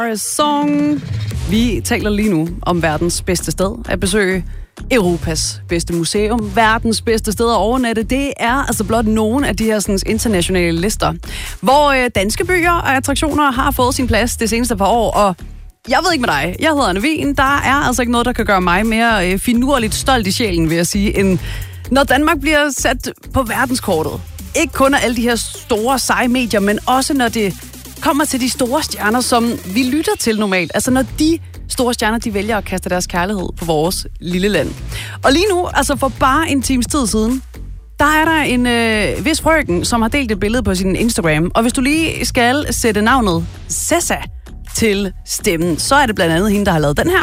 Song. Vi taler lige nu om verdens bedste sted at besøge. Europas bedste museum, verdens bedste sted at overnatte, det er altså blot nogle af de her sådan, internationale lister, hvor danske byer og attraktioner har fået sin plads det seneste par år, og jeg ved ikke med dig, jeg hedder Anne Wien, der er altså ikke noget, der kan gøre mig mere finurligt stolt i sjælen, vil jeg sige, end når Danmark bliver sat på verdenskortet. Ikke kun af alle de her store, seje medier, men også når det kommer til de store stjerner, som vi lytter til normalt. Altså når de store stjerner, de vælger at kaste deres kærlighed på vores lille land. Og lige nu, altså for bare en times tid siden, der er der en vis frøken, som har delt et billede på sin Instagram. Og hvis du lige skal sætte navnet Sessa til stemmen, så er det blandt andet hende, der har lavet den her.